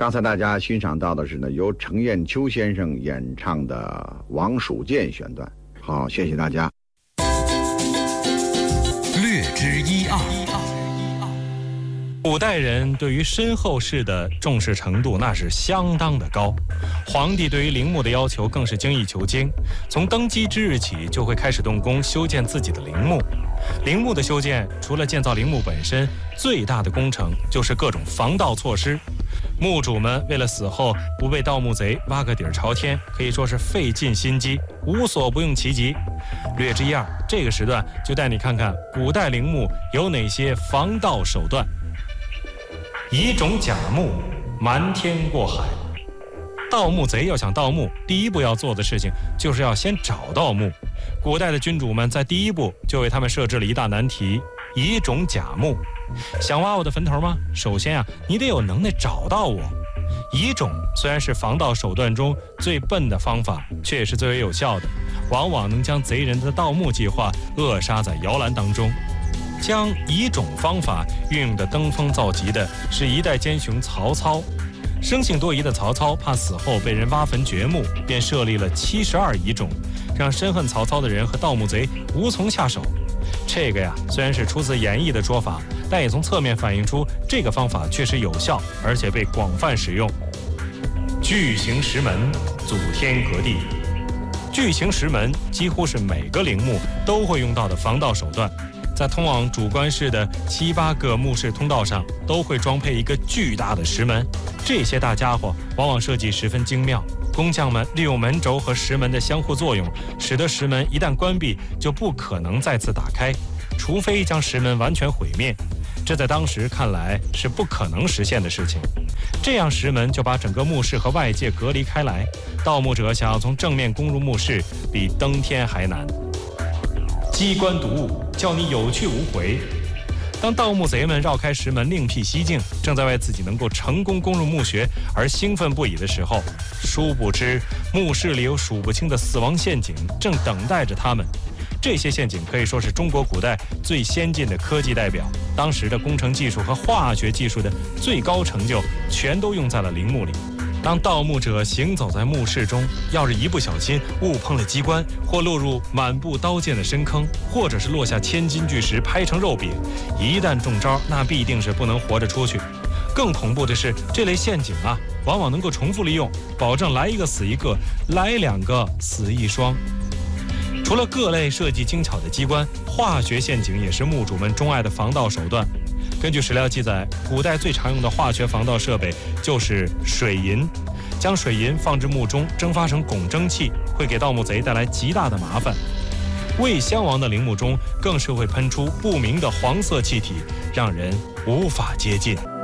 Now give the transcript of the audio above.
刚才大家欣赏到的是呢，由程砚秋先生演唱的《王蜀剑》选段。好，谢谢大家。 略知一二。 古代人对于身后事的重视程度那是相当的高，皇帝对于陵墓的要求更是精益求精，从登基之日起就会开始动工修建自己的陵墓。陵墓的修建除了建造陵墓本身，最大的工程就是各种防盗措施。墓主们为了死后不被盗墓贼挖个底儿朝天，可以说是费尽心机，无所不用其极。略知一二，这个时段就带你看看古代陵墓有哪些防盗手段。以种假墓，瞒天过海。盗墓贼要想盗墓，第一步要做的事情就是要先找到墓。古代的君主们在第一步就为他们设置了一大难题：以种假墓。想挖我的坟头吗？首先你得有能耐找到我。以种虽然是防盗手段中最笨的方法，却也是最为有效的，往往能将贼人的盗墓计划扼杀在摇篮当中。将以种方法运用的登峰造极的是一代奸雄曹操。生性多疑的曹操怕死后被人挖坟掘墓，便设立了72以种，让深恨曹操的人和盗墓贼无从下手。这个虽然是出自演义的说法，但也从侧面反映出这个方法确实有效，而且被广泛使用。巨型石门，阻天隔地。巨型石门几乎是每个陵墓都会用到的防盗手段。在通往主棺室的7、8个墓室通道上，都会装配一个巨大的石门。这些大家伙往往设计十分精妙，工匠们利用门轴和石门的相互作用，使得石门一旦关闭就不可能再次打开，除非将石门完全毁灭。这在当时看来是不可能实现的事情。这样石门就把整个墓室和外界隔离开来，盗墓者想要从正面攻入墓室，比登天还难。机关毒物，叫你有去无回。当盗墓贼们绕开石门另辟蹊径，正在为自己能够成功攻入墓穴而兴奋不已的时候，殊不知墓室里有数不清的死亡陷阱正等待着他们。这些陷阱可以说是中国古代最先进的科技代表，当时的工程技术和化学技术的最高成就全都用在了陵墓里。当盗墓者行走在墓室中，要是一不小心误碰了机关，或落入满布刀剑的深坑，或者是落下千斤巨石拍成肉饼，一旦中招，那必定是不能活着出去。更恐怖的是，这类陷阱往往能够重复利用，保证来一个死一个，来2个死一双。除了各类设计精巧的机关，化学陷阱也是墓主们钟爱的防盗手段。根据史料记载，古代最常用的化学防盗设备就是水银。将水银放置墓中，蒸发成汞蒸气，会给盗墓贼带来极大的麻烦。未襄王的陵墓中更是会喷出不明的黄色气体，让人无法接近。